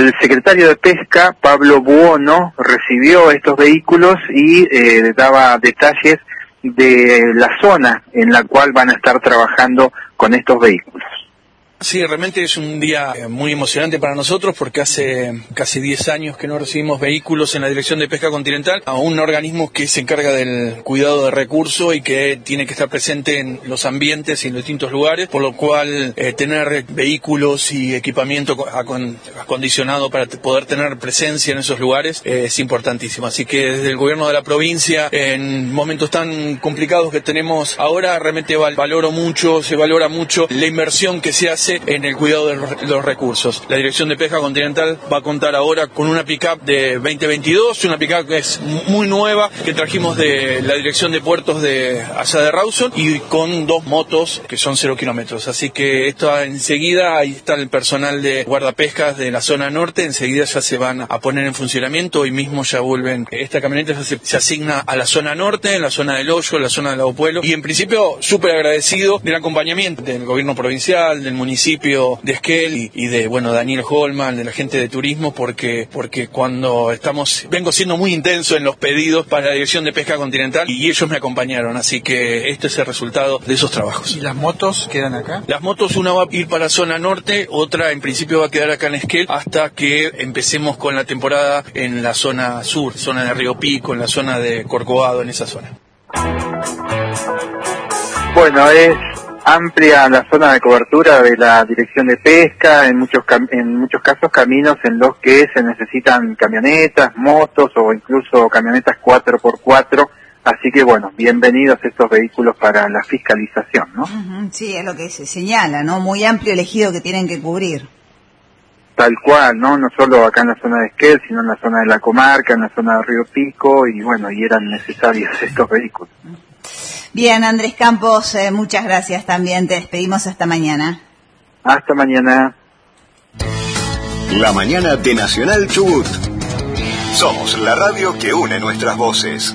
El secretario de Pesca, Pablo Buono, recibió estos vehículos y daba detalles de la zona en la cual van a estar trabajando con estos vehículos. Sí, realmente es un día muy emocionante para nosotros porque hace casi 10 años que no recibimos vehículos en la Dirección de Pesca Continental, a un organismo que se encarga del cuidado de recursos y que tiene que estar presente en los ambientes y en los distintos lugares, por lo cual tener vehículos y equipamiento acondicionado para poder tener presencia en esos lugares es importantísimo. Así que desde el gobierno de la provincia, en momentos tan complicados que tenemos ahora, realmente se valora mucho la inversión que se hace en el cuidado de los recursos. La Dirección de Pesca Continental va a contar ahora con una pick-up de 2022, una pick-up que es muy nueva, que trajimos de la Dirección de Puertos de allá de Rawson, y con 2 motos que son 0 kilómetros. Así que esto enseguida, ahí está el personal de guardapescas de la zona norte, enseguida ya se van a poner en funcionamiento. Hoy mismo ya vuelven, esta camioneta se asigna a la zona norte, en la zona del Hoyo, en la zona del Lago Pueblo, y en principio súper agradecido del acompañamiento del gobierno provincial, del municipio de Esquel y de Daniel Holman, de la gente de turismo, porque cuando vengo siendo muy intenso en los pedidos para la Dirección de Pesca Continental y ellos me acompañaron, así que este es el resultado de esos trabajos. ¿Y las motos quedan acá? Las motos, una va a ir para la zona norte, otra en principio va a quedar acá en Esquel hasta que empecemos con la temporada en la zona sur, zona de Río Pico, en la zona de Corcovado, en esa zona. Bueno, es amplia la zona de cobertura de la Dirección de Pesca, en muchos casos caminos en los que se necesitan camionetas, motos o incluso camionetas 4x4, así que bienvenidos estos vehículos para la fiscalización, ¿no? Sí, es lo que se señala, ¿no? Muy amplio elegido que tienen que cubrir. Tal cual, no solo acá en la zona de Esquel, sino en la zona de la comarca, en la zona de Río Pico, y eran necesarios estos vehículos. Bien, Andrés Campos, muchas gracias también. Te despedimos hasta mañana. Hasta mañana. La mañana de Nacional Chubut. Somos la radio que une nuestras voces.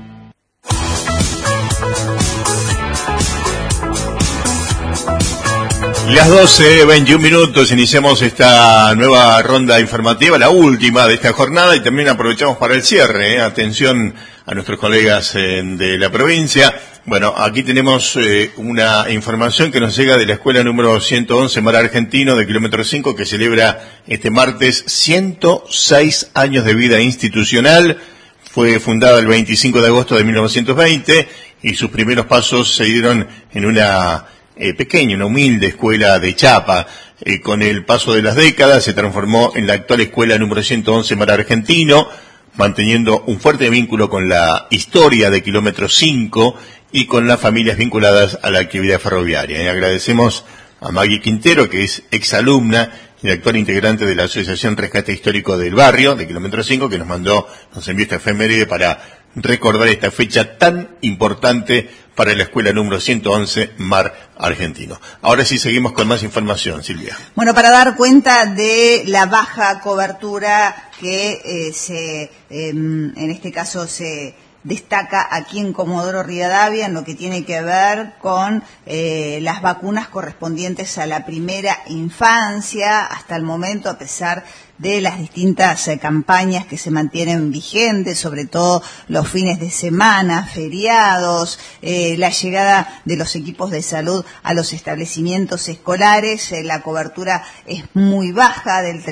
Las 12:21, iniciamos esta nueva ronda informativa, la última de esta jornada, y también aprovechamos para el cierre. Atención a nuestros colegas de la provincia. Bueno, aquí tenemos una información que nos llega de la escuela número 111 Mar Argentino de kilómetro 5, que celebra este martes 106 años de vida institucional. Fue fundada el 25 de agosto de 1920 y sus primeros pasos se dieron en una una humilde escuela de chapa. Con el paso de las décadas se transformó en la actual escuela número 111 Mar Argentino, manteniendo un fuerte vínculo con la historia de kilómetro 5 y con las familias vinculadas a la actividad ferroviaria. Agradecemos a Maggie Quintero, que es exalumna y actual integrante de la Asociación Rescate Histórico del Barrio, de kilómetro 5, que nos envió esta efeméride para recordar esta fecha tan importante para la escuela número 111 Mar Argentino. Ahora sí seguimos con más información, Silvia. Bueno, para dar cuenta de la baja cobertura que en este caso se destaca aquí en Comodoro Rivadavia en lo que tiene que ver con las vacunas correspondientes a la primera infancia. Hasta el momento, a pesar de las distintas campañas que se mantienen vigentes, sobre todo los fines de semana, feriados, la llegada de los equipos de salud a los establecimientos escolares, la cobertura es muy baja, del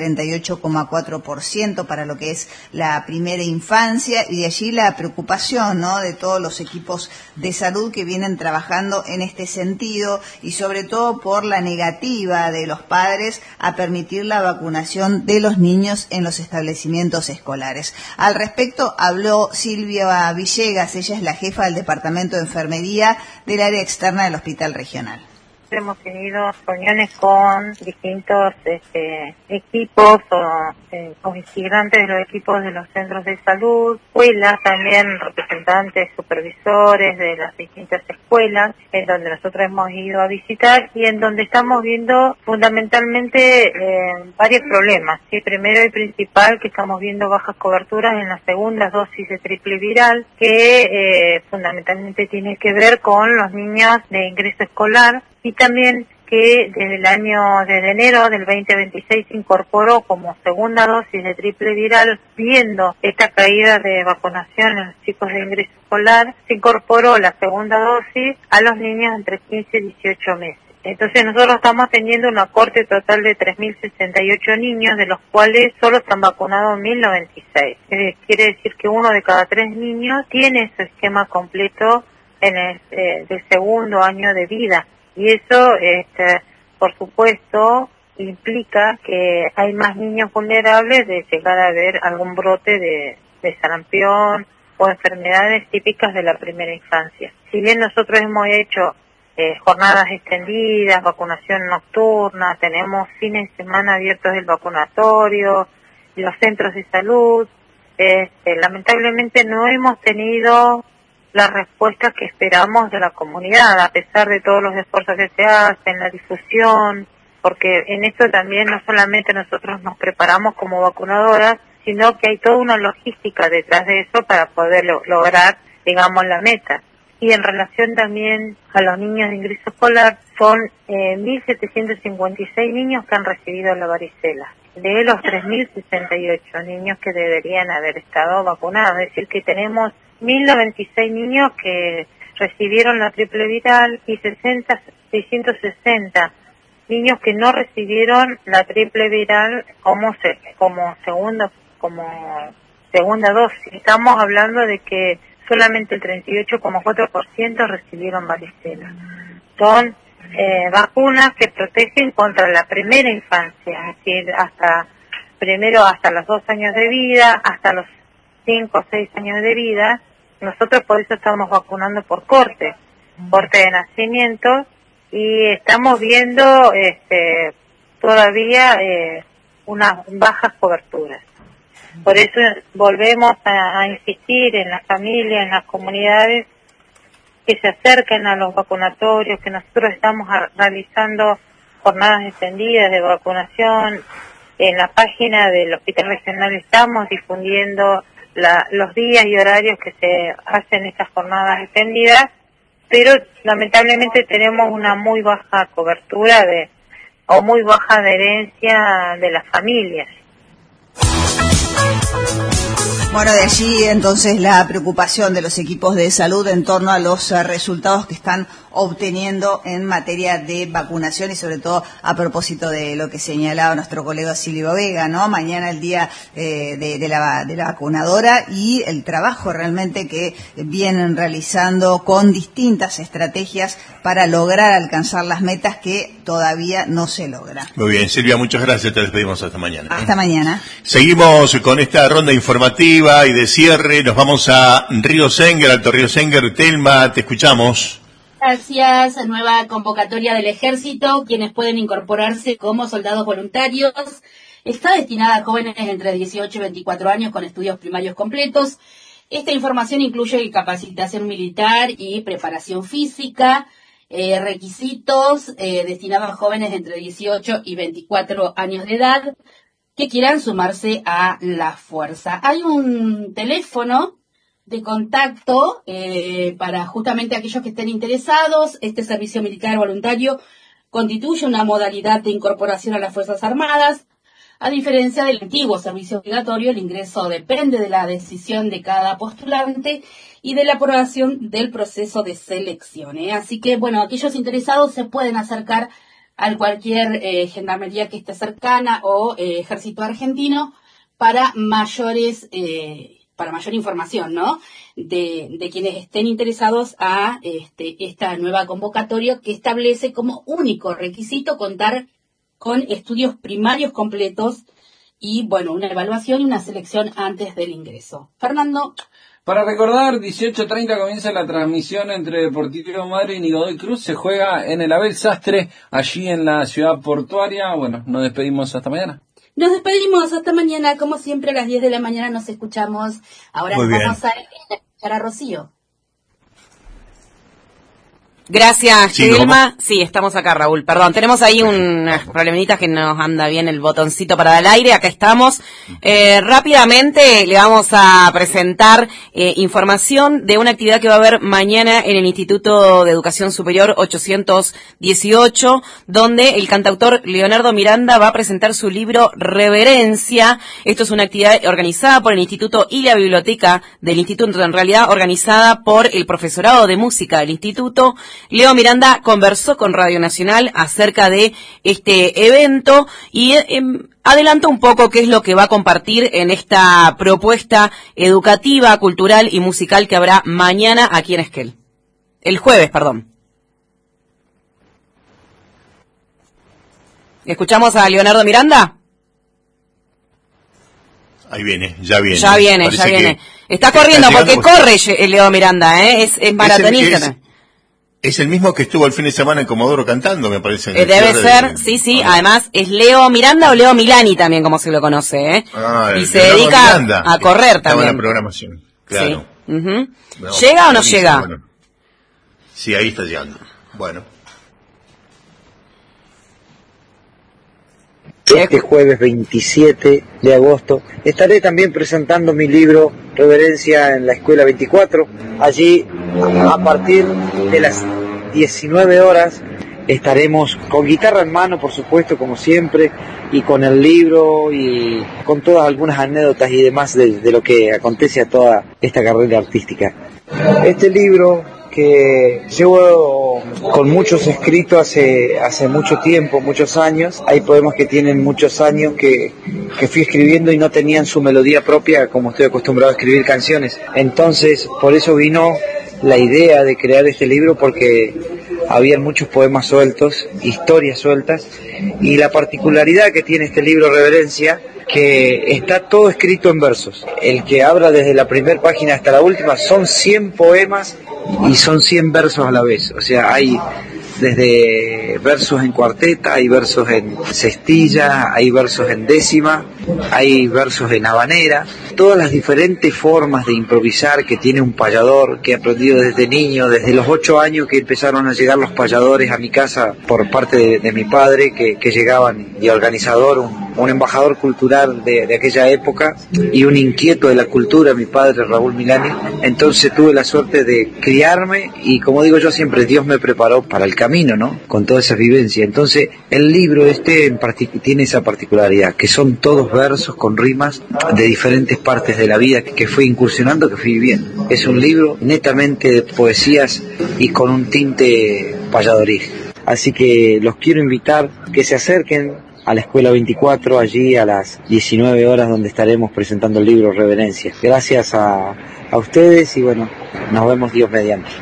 38,4% para lo que es la primera infancia, y de allí la preocupación, ¿no?, de todos los equipos de salud que vienen trabajando en este sentido, y sobre todo por la negativa de los padres a permitir la vacunación de los niños en los establecimientos escolares. Al respecto habló Silvia Villegas, ella es la jefa del Departamento de Enfermería del área externa del Hospital Regional. Hemos tenido reuniones con distintos equipos o integrantes de los equipos de los centros de salud, escuelas, también representantes, supervisores de las distintas escuelas, en donde nosotros hemos ido a visitar y en donde estamos viendo fundamentalmente varios problemas. Sí, primero y principal, que estamos viendo bajas coberturas en las segundas dosis de triple viral, que fundamentalmente tiene que ver con los niños de ingreso escolar, y también que desde enero del 2026 se incorporó como segunda dosis de triple viral, viendo esta caída de vacunación en los chicos de ingreso escolar, se incorporó la segunda dosis a los niños entre 15 y 18 meses. Entonces nosotros estamos teniendo un aporte total de 3.068 niños, de los cuales solo están vacunados 1.096. Quiere decir que 1 de cada 3 niños tiene su esquema completo en el segundo año de vida. Y eso, por supuesto, implica que hay más niños vulnerables de llegar a haber algún brote de sarampión o enfermedades típicas de la primera infancia. Si bien nosotros hemos hecho jornadas extendidas, vacunación nocturna, tenemos fines de semana abiertos del vacunatorio, los centros de salud, lamentablemente no hemos tenido la respuesta que esperamos de la comunidad, a pesar de todos los esfuerzos que se hacen, la difusión, porque en esto también no solamente nosotros nos preparamos como vacunadoras, sino que hay toda una logística detrás de eso para poder lograr, digamos, la meta. Y en relación también a los niños de ingreso escolar, son 1.756 niños que han recibido la varicela, de los 3.068 niños que deberían haber estado vacunados. Es decir, que tenemos 1.096 niños que recibieron la triple viral y 660 niños que no recibieron la triple viral como segunda dosis. Estamos hablando de que solamente el 38,4% recibieron varicela. Son vacunas que protegen contra la primera infancia, es decir, hasta los 2 años de vida, hasta los 5 o 6 años de vida. Nosotros por eso estamos vacunando por corte de nacimiento, y estamos viendo todavía unas bajas coberturas. Por eso volvemos a insistir en las familias, en las comunidades, que se acerquen a los vacunatorios, que nosotros estamos realizando jornadas extendidas de vacunación. En la página del Hospital Regional estamos difundiendo los días y horarios que se hacen estas jornadas extendidas, pero lamentablemente tenemos una muy baja cobertura o muy baja adherencia de las familias. Bueno, de allí entonces la preocupación de los equipos de salud en torno a los resultados que están obteniendo en materia de vacunación, y sobre todo a propósito de lo que señalaba nuestro colega Silvio Vega, ¿no? Mañana el día de la vacunadora, y el trabajo realmente que vienen realizando con distintas estrategias para lograr alcanzar las metas que todavía no se logran. Muy bien, Silvia, muchas gracias, te despedimos hasta mañana. Hasta mañana. Seguimos con esta ronda informativa y de cierre, nos vamos a Río Senguer, Alto Río Senguer. Telma, te escuchamos. Gracias. Nueva convocatoria del Ejército, quienes pueden incorporarse como soldados voluntarios. Está destinada a jóvenes entre 18 y 24 años con estudios primarios completos. Esta información incluye capacitación militar y preparación física. Requisitos destinados a jóvenes entre 18 y 24 años de edad que quieran sumarse a la fuerza. Hay un teléfono de contacto para justamente aquellos que estén interesados. Este servicio militar voluntario constituye una modalidad de incorporación a las Fuerzas Armadas. A diferencia del antiguo servicio obligatorio, el ingreso depende de la decisión de cada postulante y de la aprobación del proceso de selección. Así que, bueno, aquellos interesados se pueden acercar a cualquier gendarmería que esté cercana o ejército argentino para mayor información, ¿no? De quienes estén interesados a esta nueva convocatoria, que establece como único requisito contar con estudios primarios completos y, bueno, una evaluación y una selección antes del ingreso. Fernando. Para recordar, 18:30 comienza la transmisión entre Deportivo Madryn y Godoy Cruz. Se juega en el Abel Sastre, allí en la ciudad portuaria. Bueno, nos despedimos hasta mañana. Nos despedimos hasta mañana. Como siempre, a las 10 de la mañana nos escuchamos. Ahora nos vamos a escuchar a Rocío. Gracias, Sí, Telma. Sí, estamos acá, Raúl. Perdón, tenemos ahí unas problemitas que nos anda bien el botoncito para dar al aire. Acá estamos. Rápidamente le vamos a presentar información de una actividad que va a haber mañana en el Instituto de Educación Superior 818, donde el cantautor Leonardo Miranda va a presentar su libro Reverencia. Esto es una actividad organizada por el Instituto y la biblioteca del Instituto, en realidad organizada por el profesorado de música del Instituto. Leo Miranda conversó con Radio Nacional acerca de este evento y adelanta un poco qué es lo que va a compartir en esta propuesta educativa, cultural y musical que habrá mañana aquí en Esquel. El jueves, perdón. ¿Escuchamos a Leonardo Miranda? Ahí viene, ya viene. Ya viene. Está corriendo porque corre Leo Miranda, es maratonista. Es el mismo que estuvo el fin de semana en Comodoro cantando, me parece. Debe ser, sí. Además, es Leo Miranda o Leo Milani también, como se lo conoce, ¿eh? Y se dedica a correr también. En la programación, claro. Sí. ¿Llega o no llega? Bueno. Sí, ahí está llegando. Bueno. Este jueves 27 de agosto estaré también presentando mi libro Reverencia en la Escuela 24. Allí, a partir de las 19 horas, estaremos con guitarra en mano, por supuesto, como siempre, y con el libro y con todas algunas anécdotas y demás de lo que acontece a toda esta carrera artística. Este libro, que llevo con muchos escritos hace mucho tiempo, muchos años. Hay poemas que tienen muchos años que fui escribiendo y no tenían su melodía propia, como estoy acostumbrado a escribir canciones. Entonces, por eso vino la idea de crear este libro, porque había muchos poemas sueltos, historias sueltas, y la particularidad que tiene este libro Reverencia, que está todo escrito en versos. El que abra desde la primera página hasta la última son 100 poemas y son 100 versos a la vez. O sea, hay desde versos en cuarteta, hay versos en sextilla, hay versos en décima, hay versos en habanera. Todas las diferentes formas de improvisar que tiene un payador, que he aprendido desde niño, desde los 8 años que empezaron a llegar los payadores a mi casa por parte de mi padre, que llegaban, y organizador, un embajador cultural de aquella época y un inquieto de la cultura, mi padre Raúl Milani. Entonces tuve la suerte de criarme y, como digo yo siempre, Dios me preparó para el camino, ¿no? Con toda esa vivencia. Entonces el libro tiene esa particularidad, que son todos versos con rimas de diferentes partes de la vida que fui incursionando, que fui viviendo. Es un libro netamente de poesías y con un tinte payadoril. Así que los quiero invitar que se acerquen a la Escuela 24, allí a las 19 horas, donde estaremos presentando el libro Reverencia. Gracias a ustedes y bueno, nos vemos Dios mediante.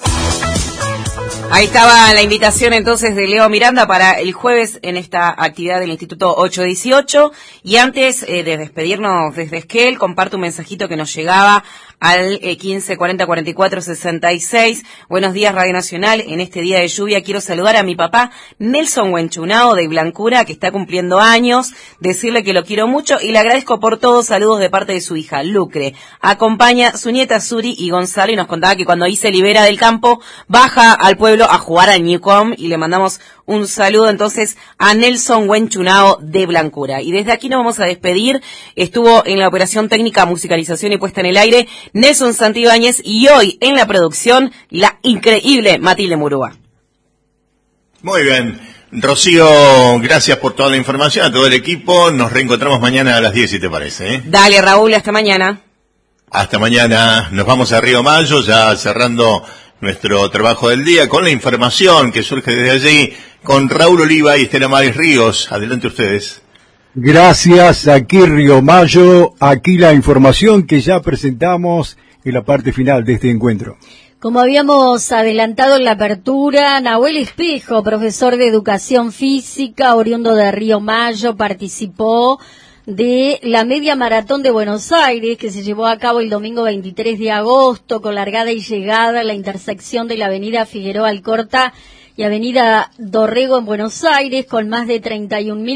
Ahí estaba la invitación entonces de Leo Miranda para el jueves en esta actividad del Instituto 818. Y antes de despedirnos desde Esquel, comparto un mensajito que nos llegaba al 15404466. Buenos días, Radio Nacional. En este día de lluvia quiero saludar a mi papá Nelson Huenchunao de Blancura, que está cumpliendo años, decirle que lo quiero mucho y le agradezco por todos. Saludos de parte de su hija Lucre. Acompaña su nieta Suri y Gonzalo, y nos contaba que cuando ahí se libera del campo baja al pueblo a jugar a Newcom, y le mandamos un saludo entonces a Nelson Huenchunao de Blancura. Y desde aquí nos vamos a despedir. Estuvo en la operación técnica, musicalización y puesta en el aire Nelson Santibáñez, y hoy en la producción la increíble Matilde Murúa. Muy bien. Rocío, gracias por toda la información, a todo el equipo. Nos reencontramos mañana a las 10, si te parece, ¿eh? Dale, Raúl, hasta mañana. Hasta mañana. Nos vamos a Río Mayo, ya cerrando nuestro trabajo del día con la información que surge desde allí, con Raúl Oliva y Estela Maris Ríos. Adelante ustedes. Gracias, aquí Río Mayo, aquí la información que ya presentamos en la parte final de este encuentro. Como habíamos adelantado en la apertura, Nahuel Espejo, profesor de Educación Física, oriundo de Río Mayo, participó de la Media Maratón de Buenos Aires, que se llevó a cabo el domingo 23 de agosto, con largada y llegada en la intersección de la avenida Figueroa Alcorta y avenida Dorrego en Buenos Aires, con más de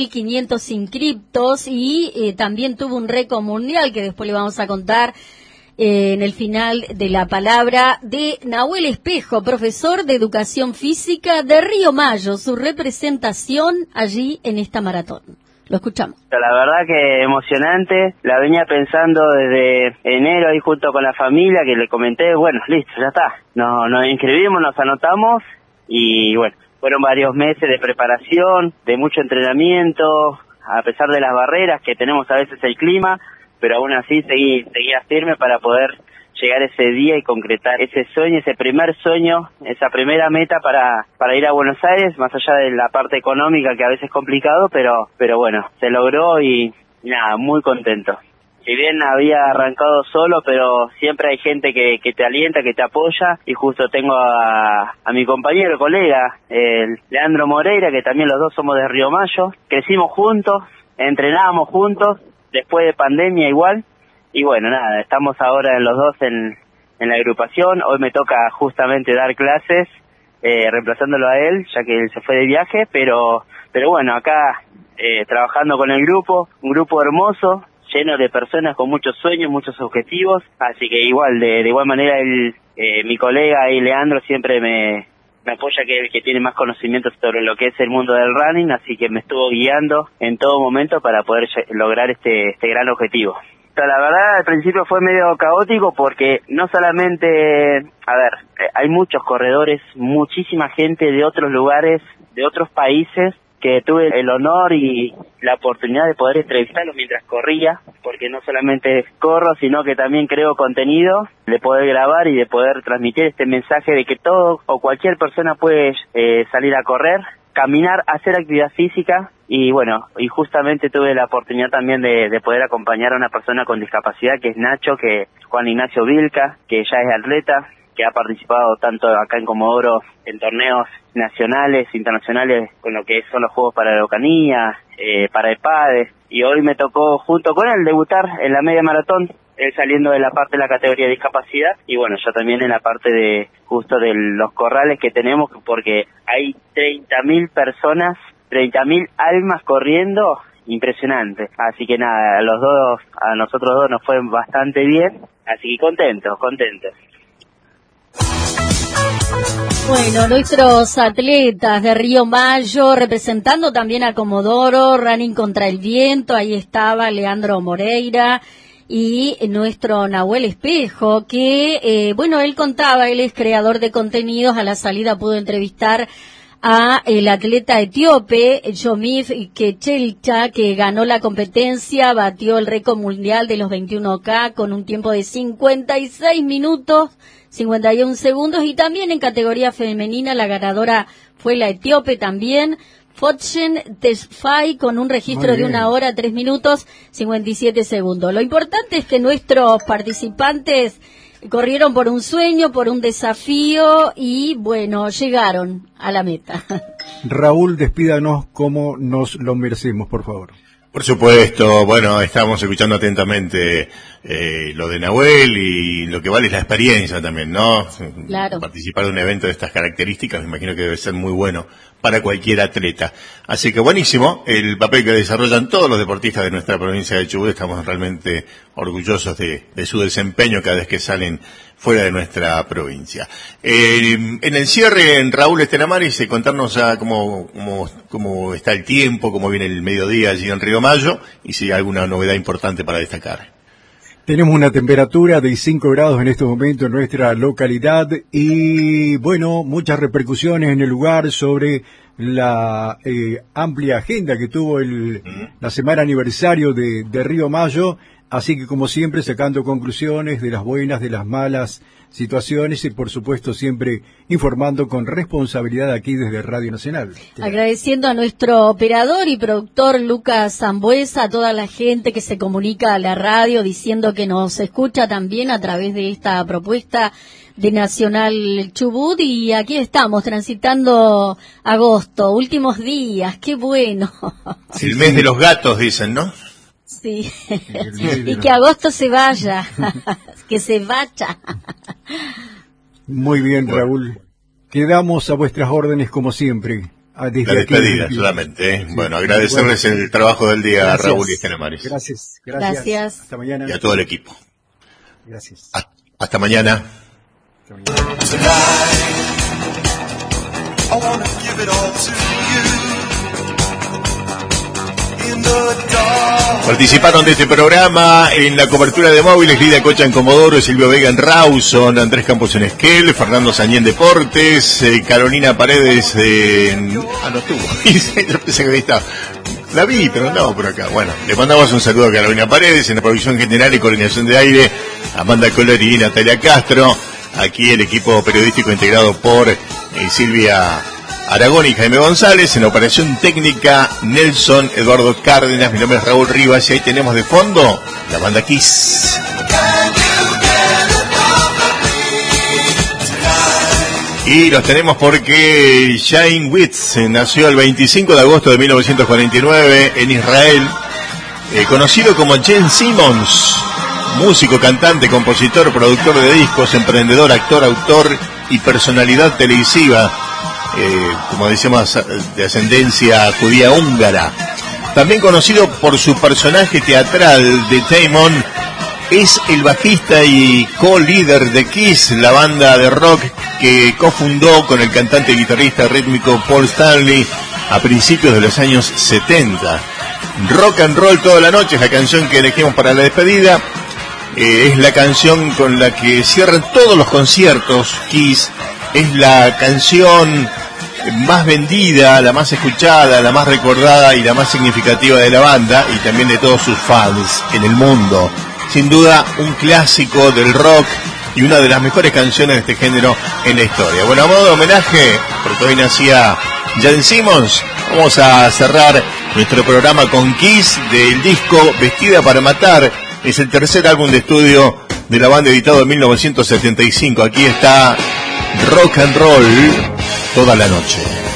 31.500 inscriptos, y también tuvo un récord mundial, que después le vamos a contar, en el final de la palabra de Nahuel Espejo, profesor de Educación Física de Río Mayo, su representación allí en esta maratón. Lo escuchamos. La verdad que emocionante, la venía pensando desde enero ahí junto con la familia, que le comenté, bueno, listo, ya está, nos inscribimos, nos anotamos y bueno, fueron varios meses de preparación, de mucho entrenamiento, a pesar de las barreras que tenemos a veces el clima, pero aún así seguía firme para poder llegar ese día y concretar ese sueño, ese primer sueño, esa primera meta para ir a Buenos Aires, más allá de la parte económica que a veces es complicado, pero bueno, se logró y nada, muy contento. Si bien había arrancado solo, pero siempre hay gente que te alienta, que te apoya, y justo tengo a mi compañero, colega, Leandro Moreira, que también los dos somos de Río Mayo, crecimos juntos, entrenábamos juntos, después de pandemia igual, y bueno, nada, estamos ahora los dos en la agrupación. Hoy me toca justamente dar clases, reemplazándolo a él, ya que él se fue de viaje, pero bueno, acá trabajando con el grupo, un grupo hermoso, lleno de personas con muchos sueños, muchos objetivos, así que igual, de igual manera mi colega ahí, Leandro, siempre me apoya, que tiene más conocimiento sobre lo que es el mundo del running, así que me estuvo guiando en todo momento para poder lograr este gran objetivo. La verdad, al principio fue medio caótico porque no solamente, hay muchos corredores, muchísima gente de otros lugares, de otros países, que tuve el honor y la oportunidad de poder entrevistarlos mientras corría, porque no solamente corro, sino que también creo contenido, de poder grabar y de poder transmitir este mensaje de que todo o cualquier persona puede salir a correr, caminar, hacer actividad física, y bueno, y justamente tuve la oportunidad también de poder acompañar a una persona con discapacidad, que es Nacho, que Juan Ignacio Vilca, que ya es atleta, que ha participado tanto acá en Comodoro en torneos nacionales, internacionales, con lo que son los Juegos para la Araucanía, para EPADES, y hoy me tocó junto con él debutar en la media maratón, él saliendo de la parte de la categoría de discapacidad, y bueno, yo también en la parte de justo de los corrales que tenemos, porque hay 30.000 personas, 30.000 almas corriendo, impresionante. Así que nada, a nosotros dos nos fue bastante bien, así que contentos. Bueno, nuestros atletas de Río Mayo, representando también a Comodoro, Running contra el Viento, ahí estaba Leandro Moreira y nuestro Nahuel Espejo, que, él contaba, él es creador de contenidos, a la salida pudo entrevistar a el atleta etíope, Yomif Kechelcha, que ganó la competencia, batió el récord mundial de los 21K con un tiempo de 56 minutos, 51 segundos, y también en categoría femenina la ganadora fue la etíope también, Fotchen Tesfai, con un registro de 1 hora, 3 minutos, 57 segundos. Lo importante es que nuestros participantes corrieron por un sueño, por un desafío y, bueno, llegaron a la meta. Raúl, despídanos como nos lo merecemos, por favor. Por supuesto, bueno, estamos escuchando atentamente lo de Nahuel, y lo que vale es la experiencia también, ¿no? Claro. Participar de un evento de estas características me imagino que debe ser muy bueno para cualquier atleta. Así que buenísimo el papel que desarrollan todos los deportistas de nuestra provincia de Chubut. Estamos realmente orgullosos de su desempeño cada vez que salen fuera de nuestra provincia. En el cierre, Raúl Estenamaris, contarnos cómo está el tiempo, cómo viene el mediodía allí en Río Mayo, y si hay alguna novedad importante para destacar. Tenemos una temperatura de 5 grados en este momento en nuestra localidad y, bueno, muchas repercusiones en el lugar sobre la amplia agenda que tuvo la semana aniversario de Río Mayo. Así que, como siempre, sacando conclusiones de las buenas, de las malas situaciones y, por supuesto, siempre informando con responsabilidad aquí desde Radio Nacional. Agradeciendo a nuestro operador y productor Lucas Zambuesa, a toda la gente que se comunica a la radio diciendo que nos escucha también a través de esta propuesta de Nacional Chubut, y aquí estamos transitando agosto, últimos días, qué bueno. El mes de los gatos, dicen, ¿no? Sí, y que agosto se vaya, que se vaya. Muy bien, Raúl. Quedamos a vuestras órdenes como siempre. La despedida solamente. Sí. Bueno, agradecerles el trabajo del día. Gracias. Raúl y Estenamaris. Gracias. Hasta mañana. Y a todo el equipo. Gracias. Hasta mañana. Participaron de este programa en la cobertura de móviles Lidia Cocha en Comodoro, Silvio Vega en Rawson, Andrés Campos en Esquel, Fernando Sañé en Deportes, Carolina Paredes en... no estuvo. Yo pensé que ahí estaba. La vi, pero no por acá. Bueno, le mandamos un saludo a Carolina Paredes en la producción general y coordinación de aire, Amanda Colori y Natalia Castro. Aquí el equipo periodístico integrado por Silvia Aragón y Jaime González. En la operación técnica, Nelson Eduardo Cárdenas. Mi nombre es Raúl Rivas y ahí tenemos de fondo la banda Kiss. Y los tenemos porque Shane Witz nació el 25 de agosto de 1949 en Israel, conocido como Gene Simmons, músico, cantante, compositor, productor de discos, emprendedor, actor, autor y personalidad televisiva, como decíamos, de ascendencia judía húngara. También conocido por su personaje teatral de Damon, es el bajista y co-líder de Kiss, la banda de rock que cofundó con el cantante y guitarrista rítmico Paul Stanley a principios de los años 70. Rock and Roll toda la noche es la canción que elegimos para la despedida. Es la canción con la que cierran todos los conciertos Kiss. Es la canción más vendida, la más escuchada, la más recordada y la más significativa de la banda y también de todos sus fans en el mundo. Sin duda, un clásico del rock y una de las mejores canciones de este género en la historia. Bueno, a modo de homenaje, porque hoy nacía Gene Simmons, vamos a cerrar nuestro programa con Kiss del disco Vestida para Matar. Es el tercer álbum de estudio de la banda, editado en 1975. Aquí está Rock and Roll toda la noche.